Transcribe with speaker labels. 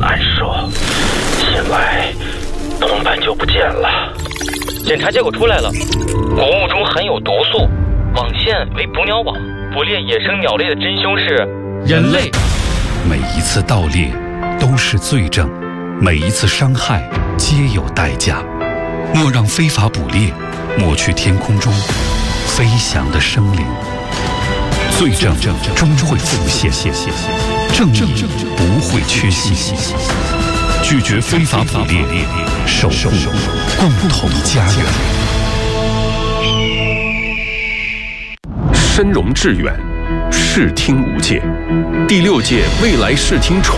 Speaker 1: 按说，醒来同伴就不见了。
Speaker 2: 检查结果出来了，谷物中含有毒素，网线为捕鸟网，捕猎野生鸟类的真凶是人类。
Speaker 3: 每一次盗猎都是罪证，每一次伤害皆有代价。莫让非法捕猎抹去天空中飞翔的生灵。罪证终会浮现，正义不会缺席。拒绝非法捕猎，守护共同家园。
Speaker 4: 深融致远，视听无界。第6届未来视听